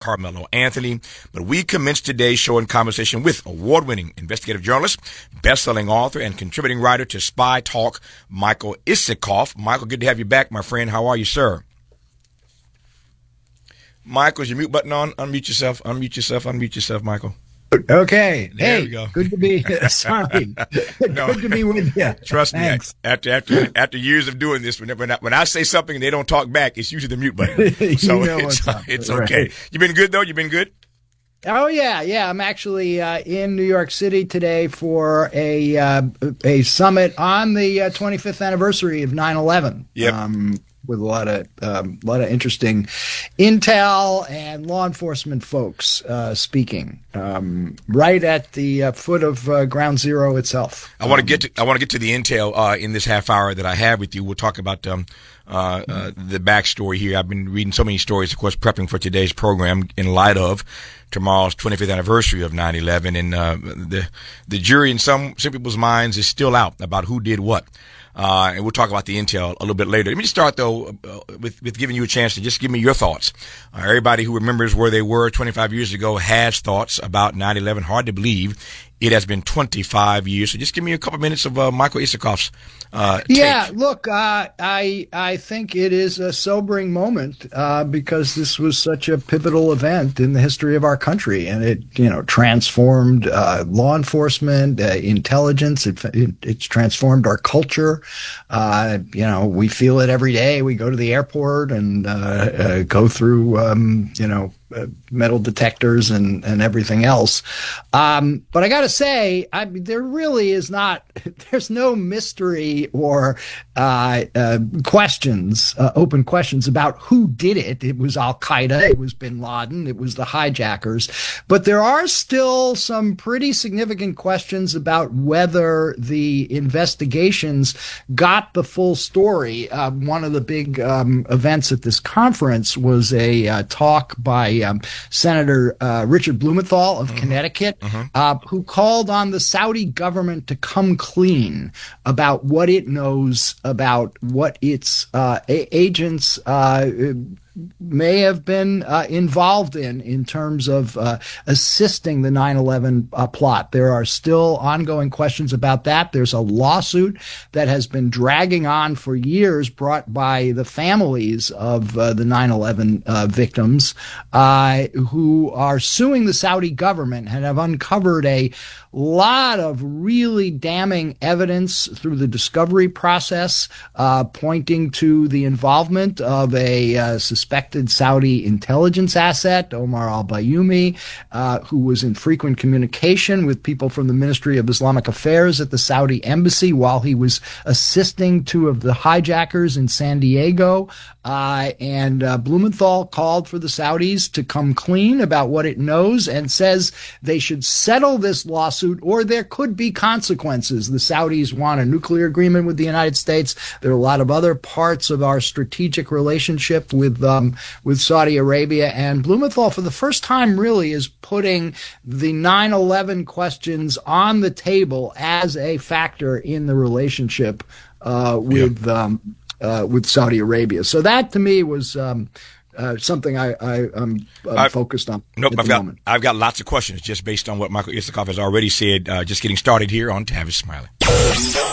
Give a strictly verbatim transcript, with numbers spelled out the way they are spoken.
Carmelo Anthony. But we commence today's show in conversation with award-winning investigative journalist, best-selling author, and contributing writer to Spy Talk, Michael Isikoff. Michael, good to have you back, my friend. How are you, sir? Michael, is your mute button on? Unmute yourself. Unmute yourself. Unmute yourself, Michael. Okay. There hey, we go. Good to be. Sorry, No. Good to be with you. Trust Thanks. me. After after after years of doing this, when when I, when I say something and they don't talk back, it's usually the mute button. So You know it's what's up. it's Right. okay. You been good though? You been good? Oh yeah, yeah. I'm actually uh, in New York City today for a uh, a summit on the uh, twenty-fifth anniversary of nine eleven. Yep. Um, with a lot of um, a lot of interesting intel and law enforcement folks uh, speaking um, right at the uh, foot of uh, Ground Zero itself. I want to get to I want to get to the intel uh, in this half hour that I have with you. We'll talk about um, uh, uh, the backstory here. I've been reading so many stories, of course, prepping for today's program in light of tomorrow's twenty-fifth anniversary of nine eleven, and uh, the the jury in some some people's minds is still out about who did what. Uh, and we'll talk about the intel a little bit later. Let me just start, though, uh, with, with giving you a chance to just give me your thoughts. Uh, everybody who remembers where they were twenty-five years ago has thoughts about nine eleven. Hard to believe it has been twenty-five years. So just give me a couple minutes of uh, Michael Isikoff's uh, take. Yeah, look, uh, I I think it is a sobering moment uh, because this was such a pivotal event in the history of our country, and it you know transformed uh, law enforcement, uh, intelligence. It, it, it's transformed our culture. Uh, you know, we feel it every day. We go to the airport and uh, uh, go through um, you know. Uh, metal detectors and, and everything else. Um, but I got to say, I mean, there really is not, there's no mystery or uh, uh, questions, uh, open questions about who did it. It was Al-Qaeda, it was bin Laden, it was the hijackers. But there are still some pretty significant questions about whether the investigations got the full story. Uh, one of the big um, events at this conference was a uh, talk by Um, Senator uh, Richard Blumenthal of mm-hmm. Connecticut, mm-hmm. uh, who called on the Saudi government to come clean about what it knows about what its uh, a- agents uh, may have been uh, involved in in terms of uh, assisting the nine eleven uh, plot. There are still ongoing questions about that. There's a lawsuit that has been dragging on for years brought by the families of uh, the nine eleven uh, victims uh, who are suing the Saudi government and have uncovered a lot of really damning evidence through the discovery process, uh, pointing to the involvement of a uh, suspected Saudi intelligence asset, Omar al-Bayoumi, uh, who was in frequent communication with people from the Ministry of Islamic Affairs at the Saudi embassy while he was assisting two of the hijackers in San Diego. Uh, and uh, Blumenthal called for the Saudis to come clean about what it knows and says they should settle this lawsuit or there could be consequences. The Saudis want a nuclear agreement with the United States. There are a lot of other parts of our strategic relationship with um, with Saudi Arabia. And Blumenthal, for the first time, really is putting the nine eleven questions on the table as a factor in the relationship uh, with yep. um, uh, with Saudi Arabia. So that, to me, was um, uh, something I, I, I'm, I'm focused on nope, at I've the got, moment. I've got lots of questions just based on what Michael Isikoff has already said. Uh, just getting started here on Tavis Smiley.